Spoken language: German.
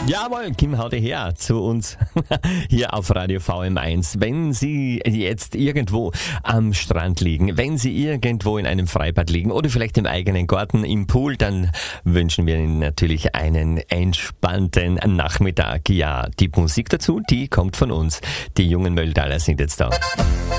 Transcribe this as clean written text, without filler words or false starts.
Jawohl, Kim Haude her zu uns hier auf Radio VM1. Wenn Sie jetzt irgendwo am Strand liegen, wenn Sie irgendwo in einem Freibad liegen oder vielleicht im eigenen Garten, im Pool, dann wünschen wir Ihnen natürlich einen entspannten Nachmittag. Ja, die Musik dazu, die kommt von uns. Die jungen Mölldaler sind jetzt da.